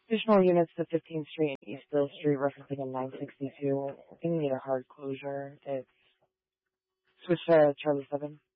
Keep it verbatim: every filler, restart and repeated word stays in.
Additional units to fifteenth Street and East Bill Street, referencing a nine sixty-two. I think we need a hard closure. It's switch to Charlie seven.